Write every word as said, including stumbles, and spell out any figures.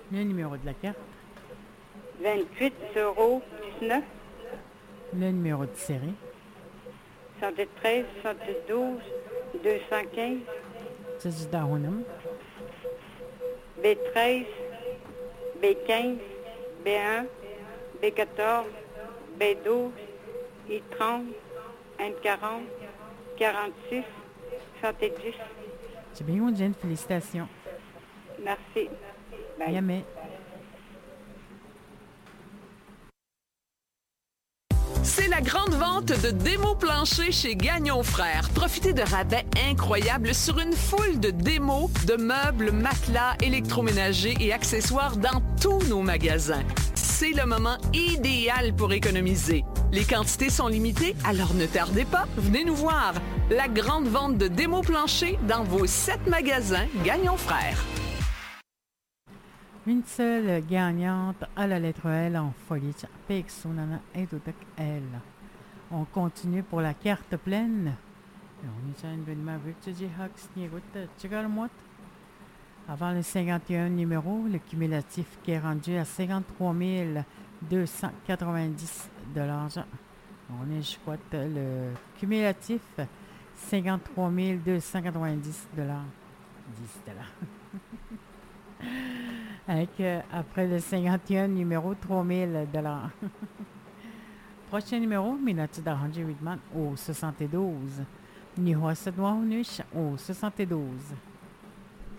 Le numéro de la carte. vingt-huit zéro dix-neuf. Le numéro de série. soixante-treize, soixante-douze, deux cent quinze. Sa du dahonam. B treize, B quinze, B un, B quatorze, B douze, I trente, N quarante, quarante-six, soixante-dix. C'est bien, Jen. Félicitations. Merci. Bye. Yamé. C'est la grande vente de démos planchers chez Gagnon Frères. Profitez de rabais incroyables sur une foule de démos de meubles, matelas, électroménagers et accessoires dans tous nos magasins. C'est le moment idéal pour économiser. Les quantités sont limitées, alors ne tardez pas, venez nous voir. La grande vente de démos planchers dans vos sept magasins Gagnon Frères. Une seule gagnante à la lettre L en folie. Pexonana et L. On continue pour la carte pleine. On est une bonne avec Avant le cinquante et un numéro, le cumulatif qui est rendu à cinquante-trois mille deux cent quatre-vingt-dix dollars. On est, je crois, le cumulatif cinquante-trois mille deux cent quatre-vingt-dix dollars. dix dollars. Avec, euh, après le cinquante et un numéro, trois mille dollars. Prochain numéro, Minati d'Arranger Whitman au soixante-douze. Nihoa Sadouaunish au soixante-douze.